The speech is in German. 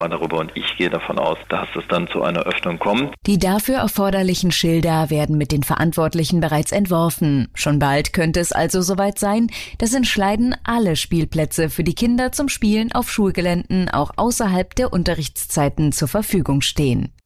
darüber und ich gehe davon aus, dass es dann zu einer Öffnung kommt. Die dafür erforderlichen Schilder werden mit den Verantwortlichen bereits entworfen. Schon bald könnte es also soweit sein, dass in Schleiden alle Spielplätze für die Kinder zum Spielen auf Schulgeländen auch außerhalb der Unterrichtszeiten zur Verfügung stehen.